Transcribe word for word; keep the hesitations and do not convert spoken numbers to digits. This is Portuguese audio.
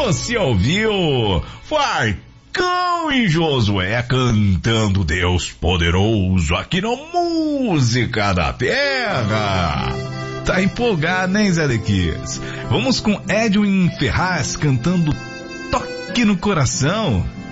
Você ouviu? Farcão e Josué cantando Deus Poderoso aqui no Música da Terra. Tá empolgado, hein, Zé Dequias? Vamos com Edwin Ferraz cantando Toque no Coração.